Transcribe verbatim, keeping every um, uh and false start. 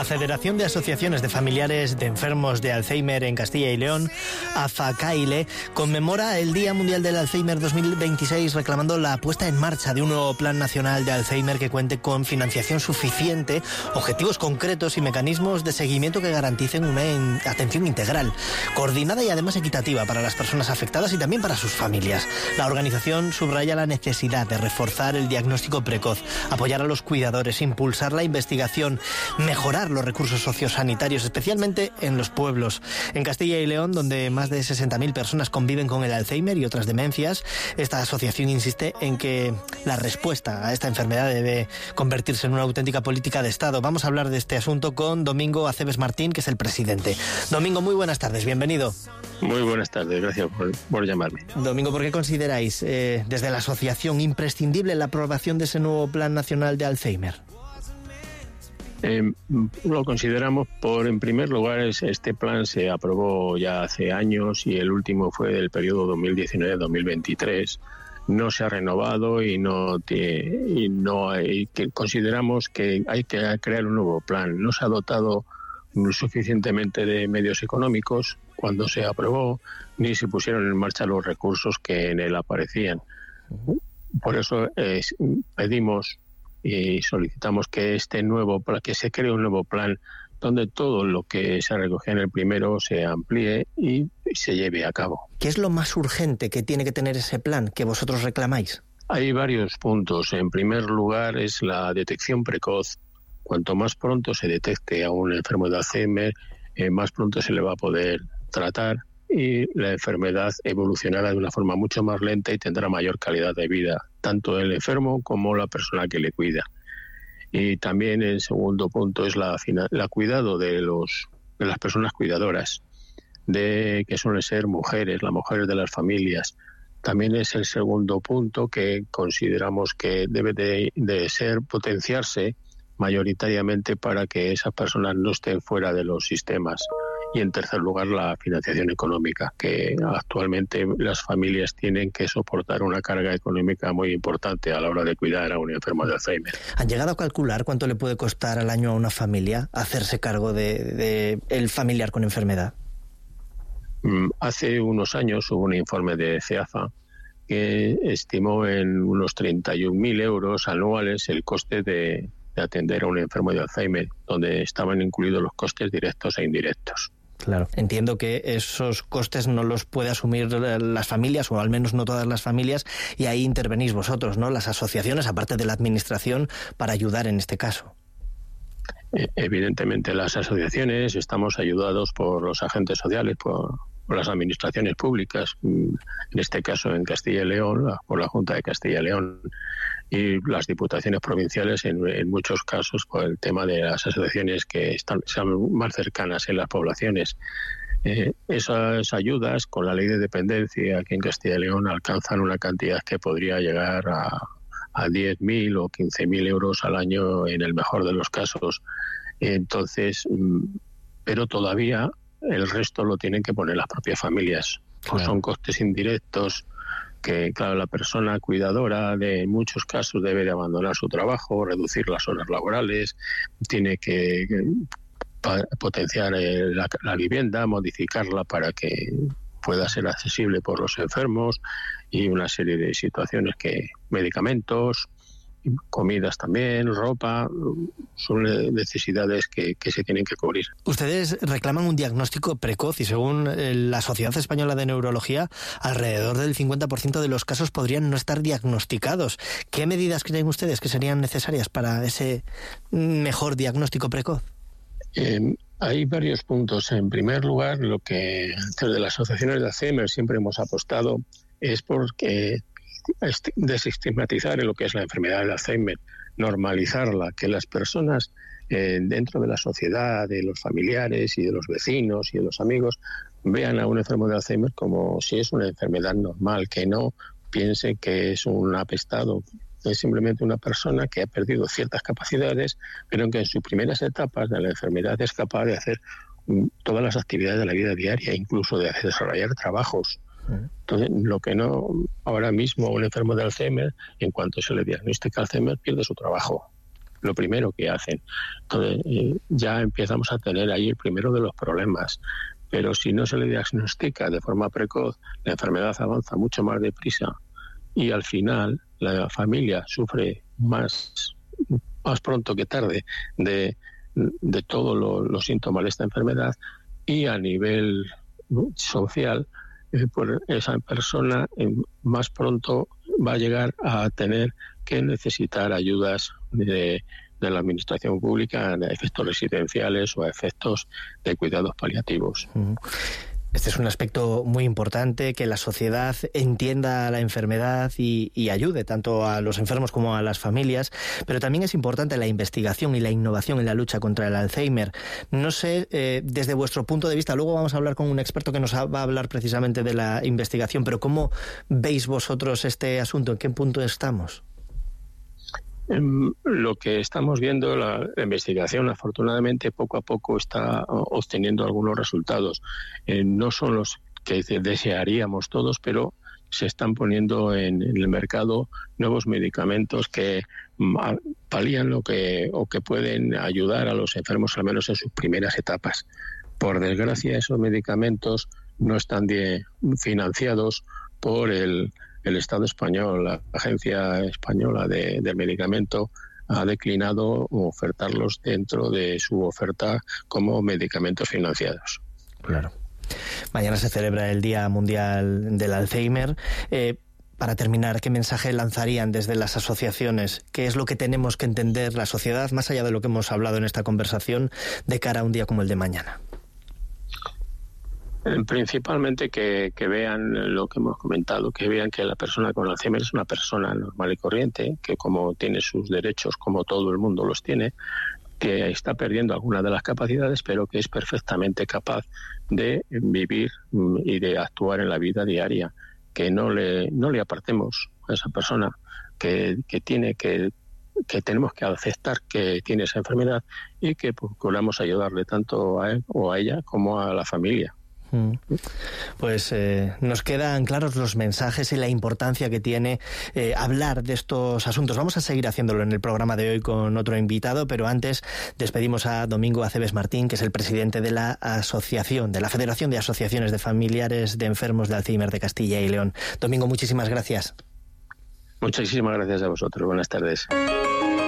La Federación de Asociaciones de Familiares de Enfermos de Alzheimer en Castilla y León, AFACAILE, conmemora el Día Mundial del Alzheimer dos mil veintiséis reclamando la puesta en marcha de un nuevo Plan Nacional de Alzheimer que cuente con financiación suficiente, objetivos concretos y mecanismos de seguimiento que garanticen una in- atención integral, coordinada y además equitativa para las personas afectadas y también para sus familias. La organización subraya la necesidad de reforzar el diagnóstico precoz, apoyar a los cuidadores, impulsar la investigación, mejorar los recursos sociosanitarios, especialmente en los pueblos. En Castilla y León, donde más de sesenta mil personas conviven con el Alzheimer y otras demencias, esta asociación insiste en que la respuesta a esta enfermedad debe convertirse en una auténtica política de Estado. Vamos a hablar de este asunto con Domingo Aceves Martín, que es el presidente. Domingo, muy buenas tardes, bienvenido. Muy buenas tardes, gracias por, por llamarme. Domingo, ¿por qué consideráis eh, desde la asociación imprescindible la aprobación de ese nuevo Plan Nacional de Alzheimer? Eh, lo consideramos por, en primer lugar, es, este plan se aprobó ya hace años y el último fue del periodo dos mil diecinueve a dos mil veintitrés. No se ha renovado y no, tiene, y no hay, que consideramos que hay que crear un nuevo plan. No se ha dotado suficientemente de medios económicos cuando se aprobó, ni se pusieron en marcha los recursos que en él aparecían. Por eso eh, pedimos y solicitamos que este nuevo que se cree un nuevo plan donde todo lo que se recogía en el primero se amplíe y se lleve a cabo. ¿Qué es lo más urgente que tiene que tener ese plan que vosotros reclamáis? Hay varios puntos. En primer lugar es la detección precoz. Cuanto más pronto se detecte a un enfermo de Alzheimer, eh, más pronto se le va a poder tratar y la enfermedad evolucionará de una forma mucho más lenta y tendrá mayor calidad de vida, tanto el enfermo como la persona que le cuida. Y también el segundo punto es la, la cuidado de, los, de las personas cuidadoras, de que suelen ser mujeres, las mujeres de las familias. También es el segundo punto que consideramos que debe de, de ser potenciarse mayoritariamente para que esas personas no estén fuera de los sistemas. Y en tercer lugar, la financiación económica, que actualmente las familias tienen que soportar una carga económica muy importante a la hora de cuidar a un enfermo de Alzheimer. ¿Han llegado a calcular cuánto le puede costar al año a una familia hacerse cargo de, de el familiar con enfermedad? Hace unos años hubo un informe de CEAFA que estimó en unos treinta y un mil euros anuales el coste de, de atender a un enfermo de Alzheimer, donde estaban incluidos los costes directos e indirectos. Claro, entiendo que esos costes no los puede asumir las familias, o al menos no todas las familias, y ahí intervenís vosotros, ¿no? Las asociaciones, aparte de la administración, para ayudar en este caso. Evidentemente, las asociaciones estamos ayudados por los agentes sociales, por, por las administraciones públicas, en este caso en Castilla y León, por la Junta de Castilla y León, y las diputaciones provinciales en, en muchos casos por el tema de las asociaciones que están, están más cercanas en las poblaciones. Eh, esas ayudas con la ley de dependencia aquí en Castilla y León alcanzan una cantidad que podría llegar a, a diez mil o quince mil euros al año en el mejor de los casos. Entonces, pero todavía el resto lo tienen que poner las propias familias. Claro. Pues son costes indirectos que, claro, la persona cuidadora de en muchos casos debe de abandonar su trabajo, reducir las horas laborales, tiene que, que pa, potenciar eh, la, la vivienda, modificarla para que pueda ser accesible por los enfermos y una serie de situaciones que medicamentos, comidas también, ropa, son necesidades que, que se tienen que cubrir. Ustedes reclaman un diagnóstico precoz y según la Sociedad Española de Neurología, alrededor del cincuenta por ciento de los casos podrían no estar diagnosticados. ¿Qué medidas creen ustedes que serían necesarias para ese mejor diagnóstico precoz? Eh, hay varios puntos. En primer lugar, lo que desde las asociaciones de Alzheimer siempre hemos apostado es porque desestigmatizar en lo que es la enfermedad del Alzheimer, normalizarla, que las personas eh, dentro de la sociedad, de los familiares y de los vecinos y de los amigos vean a un enfermo de Alzheimer como si es una enfermedad normal, que no piensen que es un apestado, es simplemente una persona que ha perdido ciertas capacidades, pero que en sus primeras etapas de la enfermedad es capaz de hacer todas las actividades de la vida diaria, incluso de desarrollar trabajos. Entonces, lo que no, ahora mismo un enfermo de Alzheimer, en cuanto se le diagnostica Alzheimer, pierde su trabajo. lo primero que hacen. Entonces, eh, ya empezamos a tener ahí el primero de los problemas. Pero si no se le diagnostica de forma precoz, la enfermedad avanza mucho más deprisa y al final la familia sufre más, más pronto que tarde de, de todos lo, los síntomas de esta enfermedad, y a nivel social, eh, pues esa persona eh, más pronto va a llegar a tener que necesitar ayudas de, de la administración pública a efectos residenciales o a efectos de cuidados paliativos. Uh-huh. Este es un aspecto muy importante, que la sociedad entienda la enfermedad y, y ayude tanto a los enfermos como a las familias, pero también es importante la investigación y la innovación en la lucha contra el Alzheimer. No sé, eh, desde vuestro punto de vista, luego vamos a hablar con un experto que nos va a hablar precisamente de la investigación, pero ¿cómo veis vosotros este asunto? ¿En qué punto estamos? Lo que estamos viendo, la, la investigación, afortunadamente, poco a poco está obteniendo algunos resultados. Eh, no son los que desearíamos todos, pero se están poniendo en, en el mercado nuevos medicamentos que palían lo que o que pueden ayudar a los enfermos, al menos en sus primeras etapas. Por desgracia, esos medicamentos no están de, financiados por el El Estado español. La Agencia Española de, del Medicamento ha declinado ofertarlos dentro de su oferta como medicamentos financiados. Claro. Mañana se celebra el Día Mundial del Alzheimer. Eh, para terminar, ¿qué mensaje lanzarían desde las asociaciones? ¿Qué es lo que tenemos que entender la sociedad, más allá de lo que hemos hablado en esta conversación, de cara a un día como el de mañana? Principalmente que, que vean lo que hemos comentado, que vean que la persona con Alzheimer es una persona normal y corriente, que como tiene sus derechos, como todo el mundo los tiene, que está perdiendo algunas de las capacidades, pero que es perfectamente capaz de vivir y de actuar en la vida diaria, que no le, no le apartemos a esa persona, que, que tiene que que tenemos que aceptar que tiene esa enfermedad y que procuramos ayudarle tanto a él o a ella como a la familia. Pues eh, nos quedan claros los mensajes y la importancia que tiene eh, hablar de estos asuntos. Vamos a seguir haciéndolo en el programa de hoy con otro invitado, pero antes despedimos a Domingo Aceves Martín, que es el presidente de la asociación, de la Federación de Asociaciones de Familiares de Enfermos de Alzheimer de Castilla y León. Domingo, muchísimas gracias. Muchísimas gracias a vosotros. Buenas tardes.